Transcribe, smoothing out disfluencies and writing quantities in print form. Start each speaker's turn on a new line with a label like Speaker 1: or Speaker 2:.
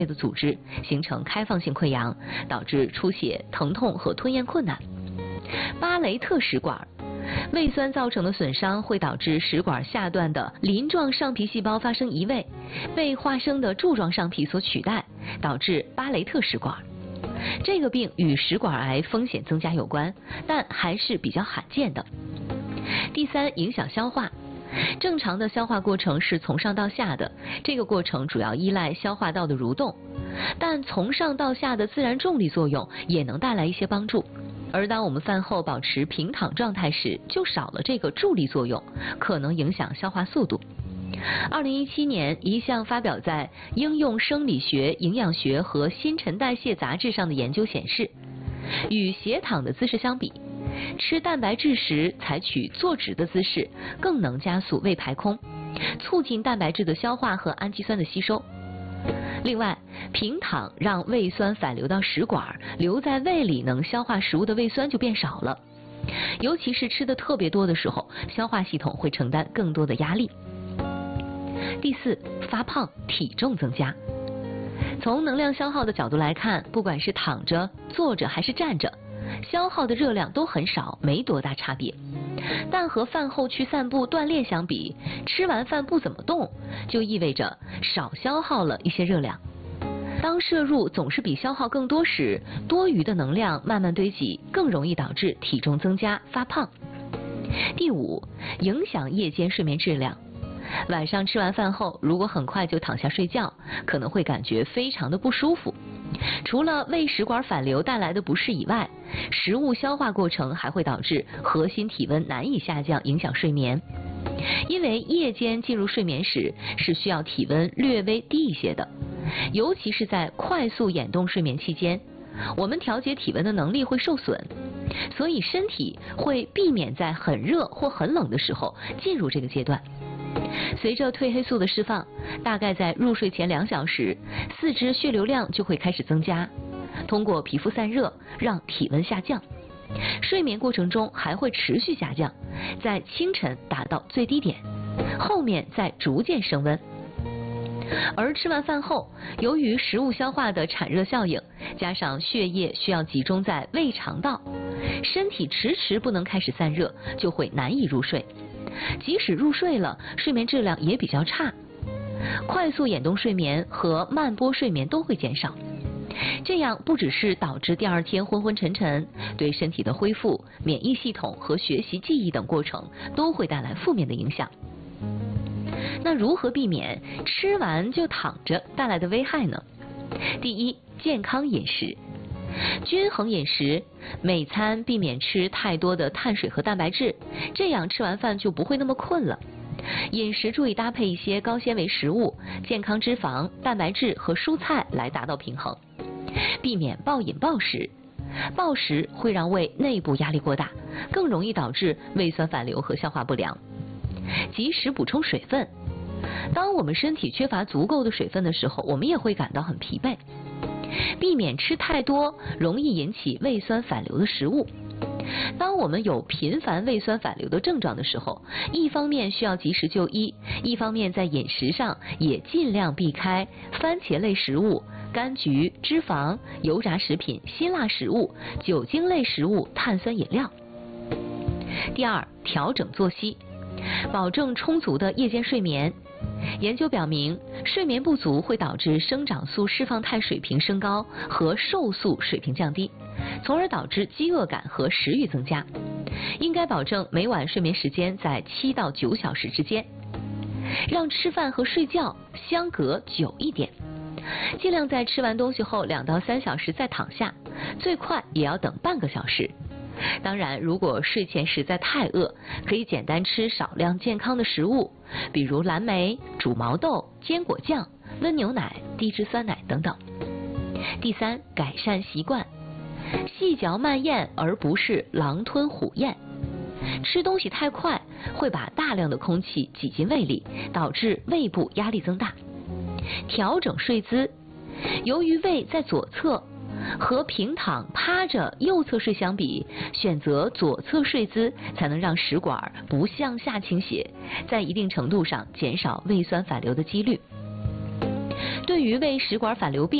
Speaker 1: 的组织，形成开放性溃疡，导致出血、疼痛和吞咽困难。巴雷特食管。胃酸造成的损伤会导致食管下段的鳞状上皮细胞发生移位，被化生的柱状上皮所取代，导致巴雷特食管。这个病与食管癌风险增加有关，但还是比较罕见的。第三，影响消化。正常的消化过程是从上到下的，这个过程主要依赖消化道的蠕动，但从上到下的自然重力作用也能带来一些帮助。而当我们饭后保持平躺状态时，就少了这个助力作用，可能影响消化速度。2017年，一项发表在《应用生理学、营养学和新陈代谢杂志》上的研究显示，与斜躺的姿势相比，吃蛋白质时采取坐直的姿势更能加速胃排空，促进蛋白质的消化和氨基酸的吸收。另外，平躺让胃酸反流到食管，留在胃里能消化食物的胃酸就变少了，尤其是吃的特别多的时候，消化系统会承担更多的压力。第四，发胖，体重增加。从能量消耗的角度来看，不管是躺着、坐着还是站着，消耗的热量都很少，没多大差别。但和饭后去散步锻炼相比，吃完饭不怎么动，就意味着少消耗了一些热量。当摄入总是比消耗更多时，多余的能量慢慢堆积，更容易导致体重增加、发胖。第五，影响夜间睡眠质量。晚上吃完饭后，如果很快就躺下睡觉，可能会感觉非常的不舒服。除了胃食管反流带来的不适以外，食物消化过程还会导致核心体温难以下降，影响睡眠。因为夜间进入睡眠时是需要体温略微低一些的，尤其是在快速眼动睡眠期间，我们调节体温的能力会受损，所以身体会避免在很热或很冷的时候进入这个阶段。随着褪黑素的释放，大概在入睡前2小时，四肢血流量就会开始增加，通过皮肤散热让体温下降。睡眠过程中还会持续下降，在清晨达到最低点，后面再逐渐升温。而吃完饭后，由于食物消化的产热效应，加上血液需要集中在胃肠道，身体迟迟不能开始散热，就会难以入睡。即使入睡了，睡眠质量也比较差，快速眼动睡眠和慢波睡眠都会减少。这样不只是导致第二天昏昏沉沉，对身体的恢复、免疫系统和学习记忆等过程都会带来负面的影响。那如何避免吃完就躺着带来的危害呢？第一，健康饮食。均衡饮食，每餐避免吃太多的碳水和蛋白质，这样吃完饭就不会那么困了。饮食注意搭配一些高纤维食物、健康脂肪、蛋白质和蔬菜来达到平衡，避免暴饮暴食。暴食会让胃内部压力过大，更容易导致胃酸反流和消化不良。及时补充水分，当我们身体缺乏足够的水分的时候，我们也会感到很疲惫。避免吃太多容易引起胃酸反流的食物。当我们有频繁胃酸反流的症状的时候，一方面需要及时就医，一方面在饮食上也尽量避开番茄类食物、柑橘、脂肪、油炸食品、辛辣食物、酒精类食物、碳酸饮料。第二，调整作息，保证充足的夜间睡眠。研究表明，睡眠不足会导致生长素释放态水平升高和瘦素水平降低，从而导致饥饿感和食欲增加。应该保证每晚睡眠时间在7到9小时之间，让吃饭和睡觉相隔久一点，尽量在吃完东西后2到3小时再躺下，最快也要等半个小时。当然，如果睡前实在太饿，可以简单吃少量健康的食物，比如蓝莓、煮毛豆、坚果酱、温牛奶、低脂酸奶等等。第三，改善习惯，细嚼慢咽而不是狼吞虎咽。吃东西太快会把大量的空气挤进胃里，导致胃部压力增大。调整睡姿，由于胃在左侧，和平躺趴着右侧睡相比，选择左侧睡姿才能让食管不向下倾斜，在一定程度上减少胃酸反流的几率。对对于胃食管反流病